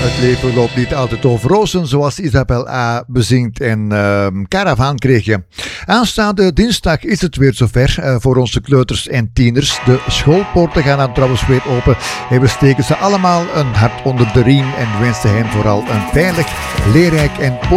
Het leven loopt niet altijd over rozen, zoals Isabel A. bezingt en Caravan kreeg je. Aanstaande dinsdag is het weer zover voor onze kleuters en tieners. De schoolpoorten gaan dan trouwens weer open en we steken ze allemaal een hart onder de riem en wensen hen vooral een veilig, leerrijk en